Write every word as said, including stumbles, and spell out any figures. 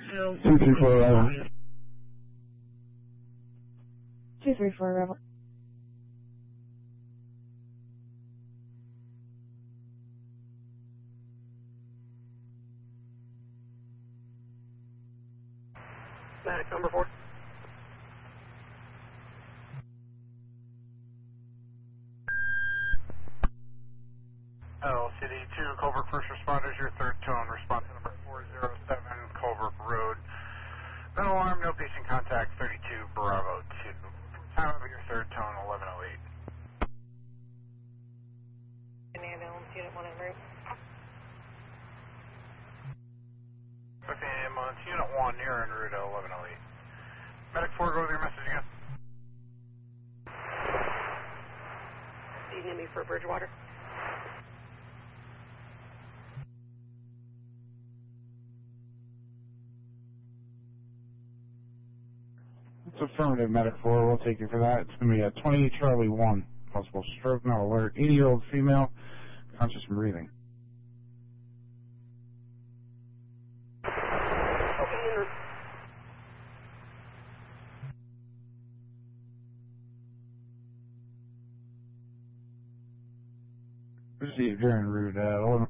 two three four Rebel. two three four Rebel. Medic number four. L C D two, Culver first responders, your third tone, response number four zero seven, Culver Road. No alarm, no patient contact, thirty-two, Bravo two. Time of your third tone, eleven oh eight. Ambulance unit one en route. Okay, ambulance unit one, you're en route at eleven oh eight. Medic four, go with your message again. Do you need me for Bridgewater? It's affirmative, Medic four. We'll take you for that. It's going to be a twenty-eight Charlie one. Possible stroke, no alert. eighty-year-old female, conscious and breathing. Received, you're en route at eleven